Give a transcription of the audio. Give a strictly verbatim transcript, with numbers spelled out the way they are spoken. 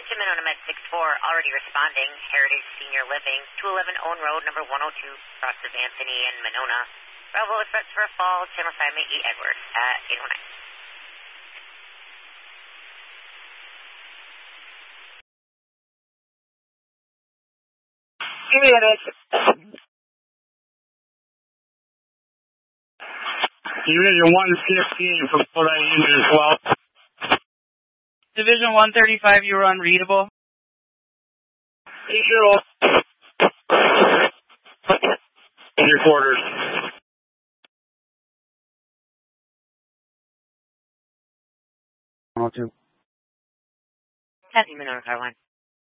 Attention Monona Med six four, already responding. Heritage Senior Living, two eleven Owen Road, number one oh two, across of Anthony and Monona. Bravo express for a fall, channel assignment E. Edward at eight oh nine. Give me an exit. Division one fifteen from Florida Union as well. Division one thirty-five, you were unreadable. Eight zero. In your quarters. one oh two. Kathy Monona, car line.